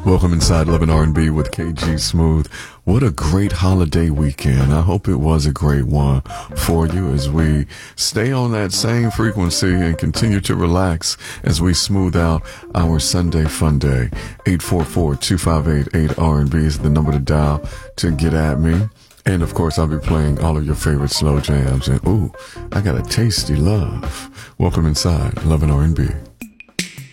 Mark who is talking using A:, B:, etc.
A: Welcome inside Love and R&B with KG Smooth. What a great holiday weekend. I hope it was a great one for you as we stay on that same frequency and continue to relax as we smooth out our Sunday fun day. 844-258-8R&B is the number to dial to get at me. And of course, I'll be playing all of your favorite slow jams. And ooh, I got a tasty love. Welcome inside Love and R&B.